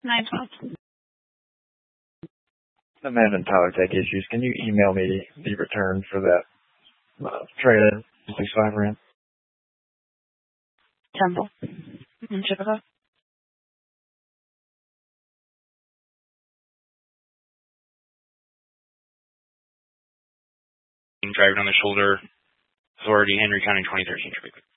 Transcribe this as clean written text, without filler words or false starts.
912. I'm having power tech issues. Can you email me the return for that trailer 65 Ram? Temple. In Chippewa. Driving on the shoulder. Authority, Henry County 2013.